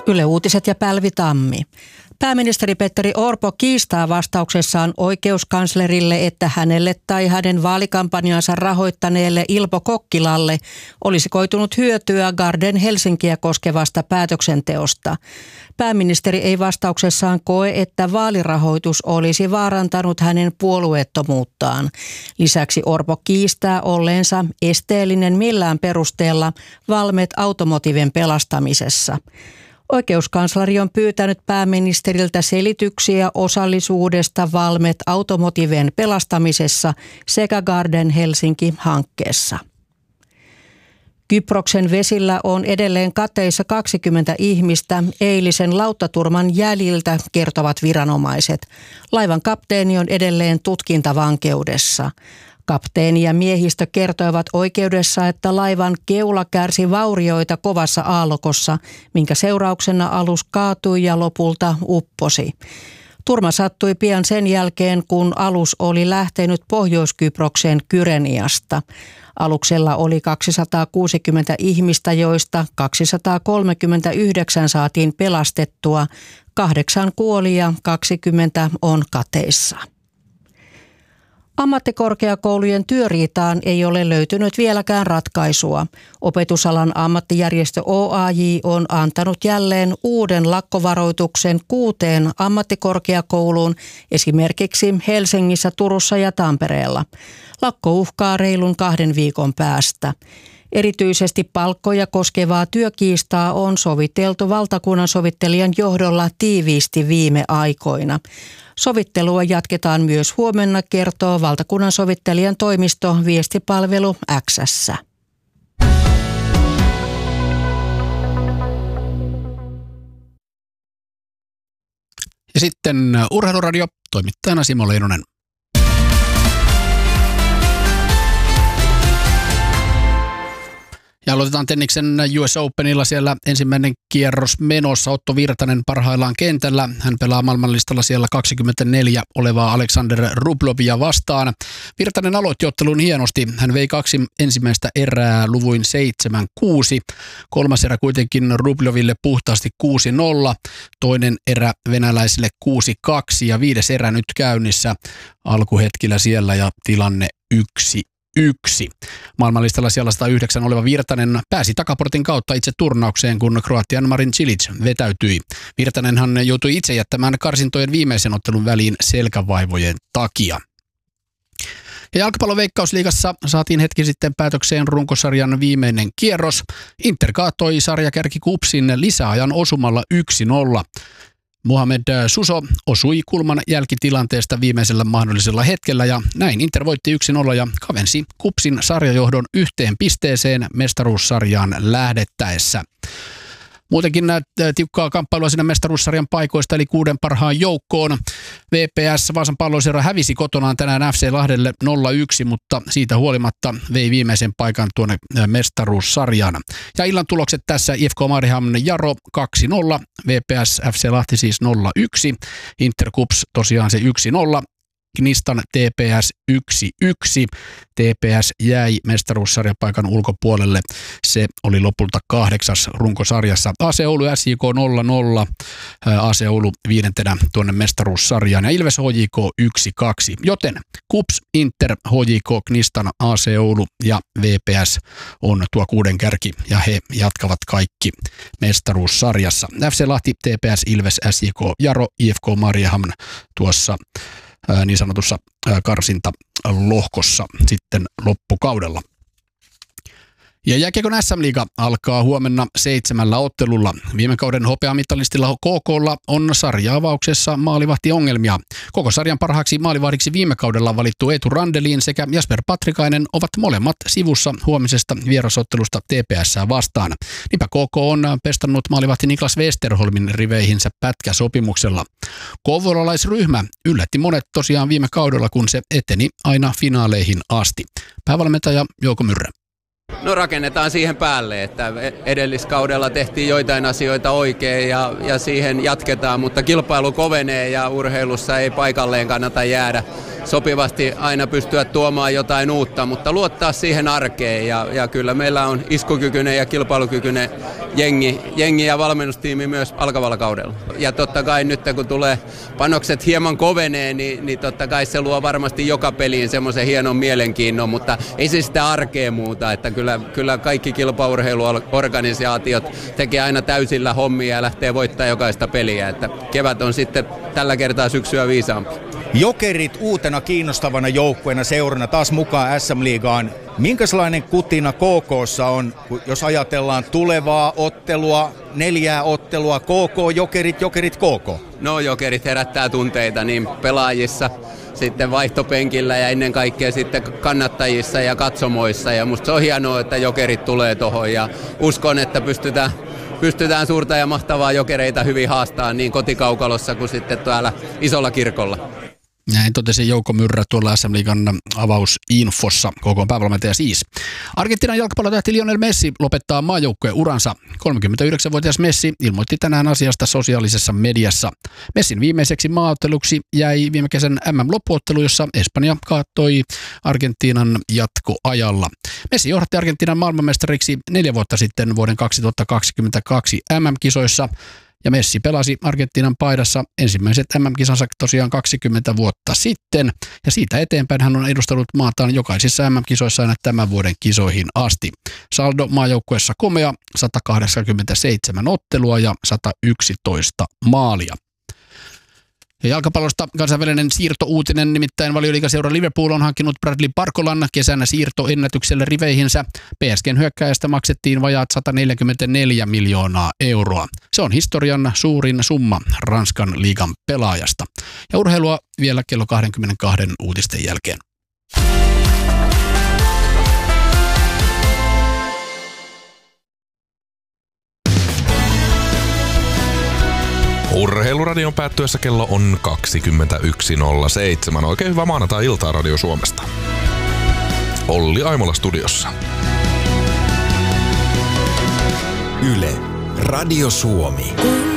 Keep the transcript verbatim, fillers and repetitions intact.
Yle Uutiset ja Pälvi Tammi. Pääministeri Petteri Orpo kiistaa vastauksessaan oikeuskanslerille, että hänelle tai hänen vaalikampanjansa rahoittaneelle Ilpo Kokkilalle olisi koitunut hyötyä Garden Helsinkiä koskevasta päätöksenteosta. Pääministeri ei vastauksessaan koe, että vaalirahoitus olisi vaarantanut hänen puolueettomuuttaan. Lisäksi Orpo kiistää olleensa esteellinen millään perusteella Valmet Automotiven pelastamisessa. Oikeuskansleri on pyytänyt pääministeriltä selityksiä osallisuudesta Valmet Automotiven pelastamisessa sekä Garden Helsinki-hankkeessa. Kyproksen vesillä on edelleen kateissa kaksikymmentä ihmistä eilisen lauttaturman jäljiltä, kertovat viranomaiset. Laivan kapteeni on edelleen tutkintavankeudessa. Kapteeni ja miehistö kertoivat oikeudessa, että laivan keula kärsi vaurioita kovassa aallokossa, minkä seurauksena alus kaatui ja lopulta upposi. Turma sattui pian sen jälkeen, kun alus oli lähtenyt Pohjois-Kyproksen Kyreniasta. Aluksella oli kaksisataakuusikymmentä ihmistä, joista kaksisataakolmekymmentäyhdeksän saatiin pelastettua. Kahdeksan kuoli ja kaksikymmentä on kateissa. Ammattikorkeakoulujen työriitaan ei ole löytynyt vieläkään ratkaisua. Opetusalan ammattijärjestö O A J on antanut jälleen uuden lakkovaroituksen kuuteen ammattikorkeakouluun, esimerkiksi Helsingissä, Turussa ja Tampereella. Lakko uhkaa reilun kahden viikon päästä. Erityisesti palkkoja koskevaa työkiistaa on soviteltu valtakunnan sovittelijan johdolla tiiviisti viime aikoina. Sovittelua jatketaan myös huomenna, kertoo valtakunnan sovittelijan toimisto viestipalvelu X:ssä. Ja sitten Urheiluradio, toimittajana Simo Leinonen. Ja aloitetaan Tenniksen U S Openilla, siellä ensimmäinen kierros menossa. Otto Virtanen parhaillaan kentällä. Hän pelaa maailmanlistalla siellä kaksikymmentäneljä olevaa Alexander Rublovia vastaan. Virtanen aloitti ottelun hienosti. Hän vei kaksi ensimmäistä erää luvuin seitsemän kuusi. Kolmas erä kuitenkin Rubloville puhtaasti kuusi nolla. Toinen erä venäläisille kuusi kaksi ja viides erä nyt käynnissä alkuhetkillä siellä ja tilanne yksi. Yksi. Maailmanlistalla siellä sata yhdeksän oleva Virtanen pääsi takaportin kautta itse turnaukseen, kun Kroatian Marin Cilic vetäytyi. Virtanenhan joutui itse jättämään karsintojen viimeisen ottelun väliin selkävaivojen takia. Ja jalkapallon Veikkausliigassa saatiin hetki sitten päätökseen runkosarjan viimeinen kierros. Inter kaatoi sarjakärki KuPSin lisäajan osumalla yksi nolla. Mohamed Suso osui kulman jälkitilanteesta viimeisellä mahdollisella hetkellä ja näin Inter voitti yksi nolla ja kavensi KuPSin sarjajohdon yhteen pisteeseen mestaruussarjaan lähdettäessä. Muutenkin tiukkaa kamppailua siinä mestaruussarjan paikoista eli kuuden parhaan joukkoon. V P S Vaasan Palloseura hävisi kotonaan tänään F C Lahdelle nolla yksi, mutta siitä huolimatta vei viimeisen paikan tuonne mestaruussarjaan. Ja illan tulokset tässä: I F K Mariehamn Jaro kaksi nolla, V P S F C Lahti siis nolla yksi, Inter KuPS tosiaan se yksi nolla. Gnistan T P S yksi yksi. T P S jäi mestaruussarjan paikan ulkopuolelle. Se oli lopulta kahdeksas runkosarjassa. A C Oulu S J K nolla nolla. A C Oulu viidentenä tuonne mestaruussarjaan ja Ilves H J K yksi kaksi. Joten KuPS, Inter, H J K, Gnistan, A C Oulu ja V P S on tuo kuuden kärki ja he jatkavat kaikki mestaruussarjassa. F C Lahti, T P S, Ilves, S J K, Jaro, I F K Mariehamn tuossa niin sanotussa karsintalohkossa sitten loppukaudella. Ja jääkiekon S M-liiga alkaa huomenna seitsemällä ottelulla. Viime kauden hopeamittalistilla K K:lla on sarja-avauksessa maalivahtiongelmia. Koko sarjan parhaaksi maalivahdiksi viime kaudella valittu Eetu Randelin sekä Jasper Patrikainen ovat molemmat sivussa huomisesta vierasottelusta T P S:ää vastaan. Niinpä K K on pestannut maalivahti Niklas Westerholmin riveihinsä pätkäsopimuksella. Kouvolalaisryhmä yllätti monet tosiaan viime kaudella, kun se eteni aina finaaleihin asti. Päävalmentaja Jouko Myrrä. No rakennetaan siihen päälle, että edelliskaudella tehtiin joitain asioita oikein ja, ja siihen jatketaan, mutta kilpailu kovenee ja urheilussa ei paikalleen kannata jäädä. Sopivasti aina pystyä tuomaan jotain uutta, mutta luottaa siihen arkeen ja, ja kyllä meillä on iskukykyinen ja kilpailukykyinen jengi, jengi ja valmennustiimi myös alkavalla kaudella. Ja totta kai nyt kun tulee panokset hieman kovenee, niin, niin totta kai se luo varmasti joka peliin semmoisen hienon mielenkiinnon, mutta ei se sitä arkea muuta, että kyllä, kyllä kaikki kilpaurheiluorganisaatiot tekee aina täysillä hommia ja lähtee voittaa jokaista peliä, että kevät on sitten tällä kertaa syksyä viisaampi. Jokerit uutena kiinnostavana joukkueena seurana taas mukaan S M-liigaan. Minkälainen kutina K K:ssa on, jos ajatellaan tulevaa ottelua, neljää ottelua, K K, Jokerit, Jokerit, K K? No Jokerit herättää tunteita niin pelaajissa, sitten vaihtopenkillä ja ennen kaikkea sitten kannattajissa ja katsomoissa. Ja musta se on hienoa, että Jokerit tulee tohon ja uskon, että pystytään Pystytään suurta ja mahtavaa Jokereita hyvin haastamaan niin kotikaukalossa kuin sitten täällä isolla kirkolla. Näin totesi Jouko Myrrä tuolla S M-liigan avausinfossa, K K:n päävalmentaja siis. Argentiinan jalkapallotähti Lionel Messi lopettaa maajoukkueen uransa. kolmekymmentäyhdeksänvuotias Messi ilmoitti tänään asiasta sosiaalisessa mediassa. Messin viimeiseksi maaotteluksi jäi viime kesän M M-loppuottelu, jossa Espanja kaattoi Argentiinan jatkoajalla. Messi johdatti Argentiinan maailmanmestariksi neljä vuotta sitten vuoden kaksituhattakaksikymmentäkaksi M M-kisoissa. Ja Messi pelasi Argentiinan paidassa ensimmäiset M M-kisansa tosiaan kaksikymmentä vuotta sitten. Ja siitä eteenpäin hän on edustanut maataan jokaisissa M M-kisoissa aina tämän vuoden kisoihin asti. Saldo maajoukkueessa komea, sata kahdeksankymmentäseitsemän ottelua ja sata yksitoista maalia. Ja jalkapallosta kansainvälinen siirtouutinen, nimittäin Valioliigaseura Liverpool on hankkinut Bradley Barcolan kesänä siirtoennätykselle riveihinsä. P S G:n hyökkääjästä maksettiin vajaat sata neljäkymmentäneljä miljoonaa euroa. Se on historian suurin summa Ranskan liigan pelaajasta. Ja urheilua vielä kello kaksikymmentäkaksi uutisten jälkeen. Urheiluradion päättyessä kello on kaksikymmentäyksi nolla seitsemän. Oikein hyvää maanantai-iltaa Radio Suomesta. Olli Aimola studiossa. Yle, Radio Suomi.